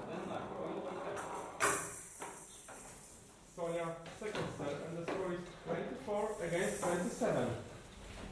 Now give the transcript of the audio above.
Sonia second serve, and the score is 24 against 27.